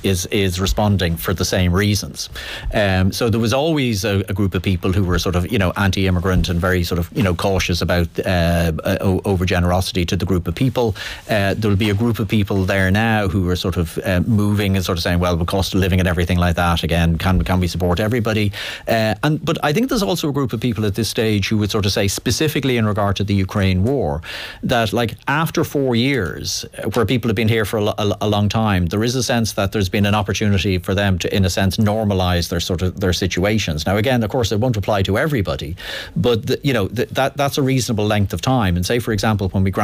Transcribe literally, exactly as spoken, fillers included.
is is responding for the same reasons. Um, so there was always a, a group of people who were sort of, you know, anti-immigrant and very sort of, you know, cautious about uh, uh, over generosity to the group of people. Uh, there will be a group of people there now who are sort of uh, moving and sort of saying, well, the cost of living and everything like that, again, can can we support everybody? Uh, and but I think there's also a group of people at this stage who would sort of say, specifically in regard to the Ukraine war, that like after four years, where people have been here for a, a, a long time, there is a sense that there's been an opportunity for them to, in a sense, normalise their sort of their situations. Now, again, of course, it won't apply to everybody, but the, you know, the, that that's a reasonable length of time. And say, for example, when we